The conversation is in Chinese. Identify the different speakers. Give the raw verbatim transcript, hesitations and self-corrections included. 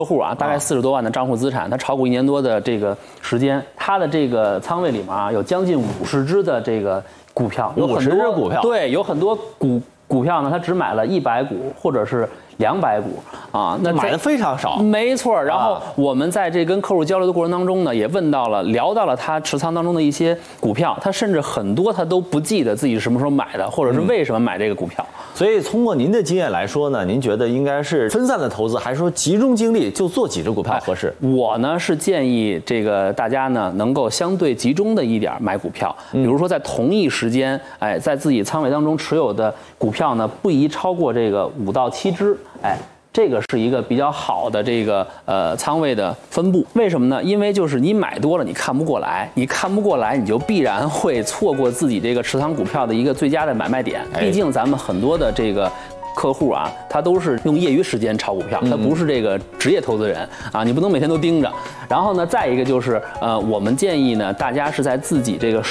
Speaker 1: 客户啊，大概四十多万的账户资产，他炒股一年多的这个时间，他的这个仓位里面啊，有将近五十只的这个股票，有很多
Speaker 2: 股票，
Speaker 1: 对，有很多股股票呢，他只买了一百股或者是两百股啊，那
Speaker 2: 买的非常少，
Speaker 1: 没错。然后我们在这跟客户交流的过程当中呢，也问到了、聊到了他持仓当中的一些股票，他甚至很多他都不记得自己什么时候买的，或者是为什么买这个股票。
Speaker 2: 嗯、所以通过您的经验来说呢，您觉得应该是分散的投资，还是说集中精力就做几只股票合适？
Speaker 1: 我呢是建议这个大家呢能够相对集中的一点买股票，比如说在同一时间，哎，在自己仓位当中持有的股票呢不宜超过这个五到七只。哎，这个是一个比较好的这个呃仓位的分布。为什么呢？因为就是你买多了，你看不过来，你看不过来，你就必然会错过自己这个持仓股票的一个最佳的买卖点。毕竟咱们很多的这个客户啊，他都是用业余时间炒股票，他不是这个职业投资人啊，你不能每天都盯着。然后呢，再一个就是呃，我们建议呢，大家是在自己这个